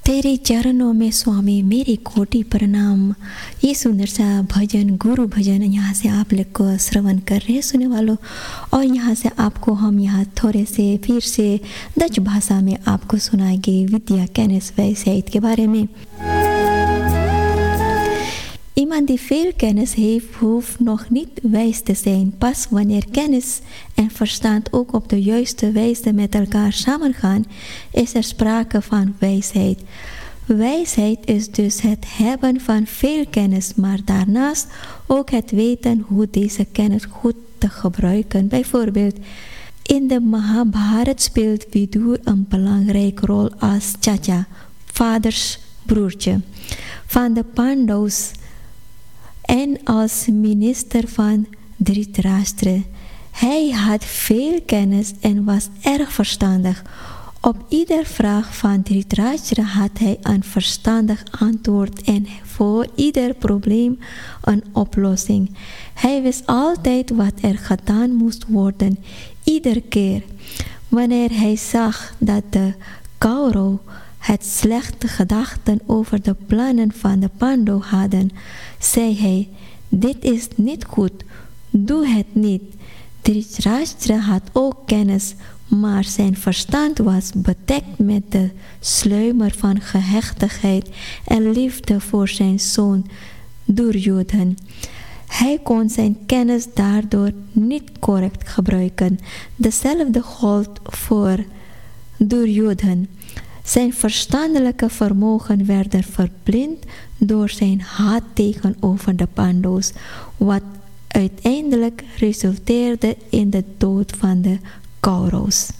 तेरे चरणों में स्वामी मेरी कोटि प्रणाम। ये सुंदर सा भजन गुरु भजन यहाँ से आप लोग को श्रवण कर रहे हैं सुनने वालों। और यहाँ से आपको हम यहाँ थोड़े से फिर से डच भाषा में आपको सुनाएंगे विद्या kennis wijsheid के बारे में। Iemand die veel kennis heeft, hoeft nog niet wijs te zijn. Pas wanneer kennis en verstand ook op de juiste wijze met elkaar samengaan, is er sprake van wijsheid. Wijsheid is dus het hebben van veel kennis, maar daarnaast ook het weten hoe deze kennis goed te gebruiken. Bijvoorbeeld, in de Mahabharat speelt Vidur een belangrijke rol als Chacha, vaders broertje, van de Pandavas en als minister van Dhritarashtra. Hij had veel kennis en was erg verstandig. Op ieder vraag van Dhritarashtra had hij een verstandig antwoord en voor ieder probleem een oplossing. Hij wist altijd wat er gedaan moest worden, iedere keer. Wanneer hij zag dat de Kaurav het slechte gedachten over de plannen van de Pandav hadden, zei hij: dit is niet goed, doe het niet. Dhritarashtra had ook kennis, maar zijn verstand was bedekt met de sluimer van gerechtigheid en liefde voor zijn zoon Duryodhan. Hij kon zijn kennis daardoor niet correct gebruiken. Dezelfde gold voor Duryodhan. Zijn verstandelijke vermogen werd verblind door zijn haat tegenover de Pandavas, wat uiteindelijk resulteerde in de dood van de Kauravas.